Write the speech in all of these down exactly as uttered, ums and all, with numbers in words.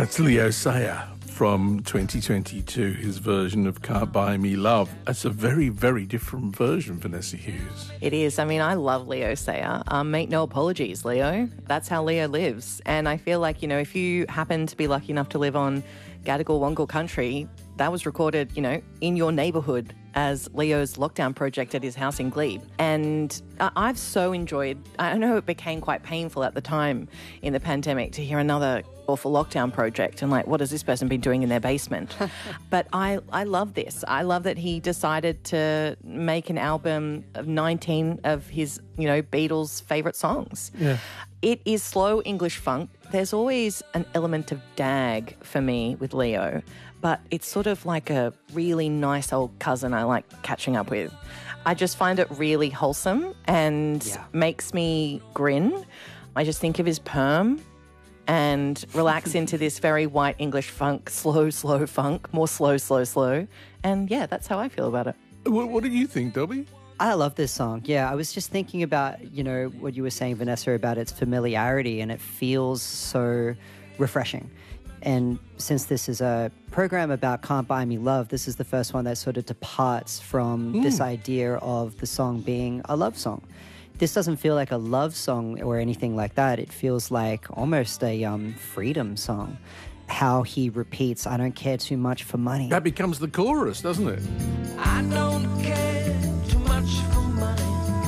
That's Leo Sayer from twenty twenty-two, his version of Can't Buy Me Love. It's a very, very different version, Vanessa Hughes. It is. I mean, I love Leo Sayer. Um, make no apologies, Leo. That's how Leo lives. And I feel like, you know, if you happen to be lucky enough to live on Gadigal Wangal country, that was recorded, you know, in your neighbourhood as Leo's lockdown project at his house in Glebe. And uh, I've so enjoyed, I know it became quite painful at the time in the pandemic to hear another awful lockdown project and like, what has this person been doing in their basement? But I, I love this. I love that he decided to make an album of nineteen of his, you know, Beatles' favourite songs. Yeah. It is slow English funk. There's always an element of dag for me with Leo, but it's sort of like a really nice old cousin I like catching up with. I just find it really wholesome and Yeah. makes me grin. I just think of his perm and relax into this very white English funk, slow, slow funk, more slow, slow, slow. And yeah, that's how I feel about it. What, what do you think, Dobby? I love this song. Yeah, I was just thinking about, you know, what you were saying, Vanessa, about its familiarity, and it feels so refreshing. And since this is a program about Can't Buy Me Love, this is the first one that sort of departs from mm. this idea of the song being a love song. This doesn't feel like a love song or anything like that. It feels like almost a um, freedom song. How he repeats, I don't care too much for money. That becomes the chorus, doesn't it? I don't care too much for money.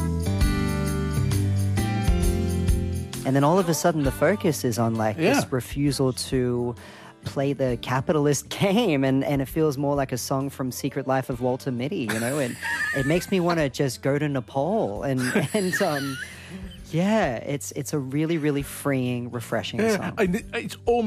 And then all of a sudden the focus is on like Yeah. this refusal to play the capitalist game, and, and it feels more like a song from Secret Life of Walter Mitty, you know, and it makes me want to just go to Nepal and, and um, yeah, it's, it's a really, really freeing, refreshing Yeah. song. And it- it's almost